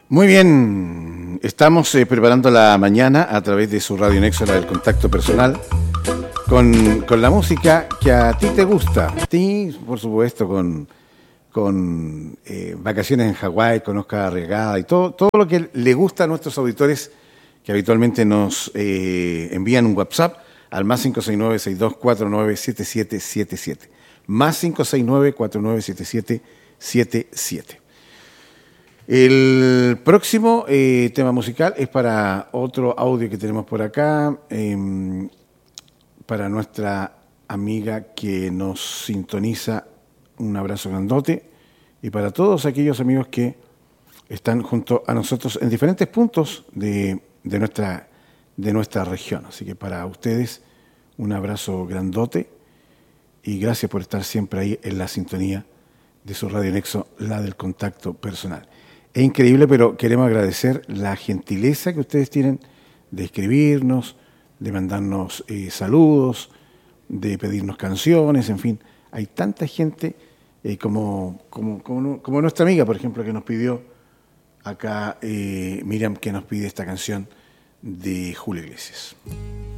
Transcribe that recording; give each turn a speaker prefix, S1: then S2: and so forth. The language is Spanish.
S1: Muy bien, estamos preparando la mañana a través de su Radio Nexo, la del contacto personal, con la música que a ti te gusta. A ti, por supuesto, con vacaciones en Hawái, con Oscar Arriagada y todo lo que le gusta a nuestros auditores que habitualmente nos envían un WhatsApp al más 569-6249-7777. Más 569-497777. El próximo tema musical es para otro audio que tenemos por acá, para nuestra amiga que nos sintoniza. Un abrazo grandote. Y para todos aquellos amigos que están junto a nosotros en diferentes puntos de nuestra región. Así que para ustedes un abrazo grandote y gracias por estar siempre ahí en la sintonía de su Radio Nexo, la del contacto personal. Es increíble, pero queremos agradecer la gentileza que ustedes tienen de escribirnos, de mandarnos saludos, de pedirnos canciones, en fin. Hay tanta gente como nuestra amiga, por ejemplo, que nos pidió acá, Miriam, que nos pide esta canción de Julio Iglesias.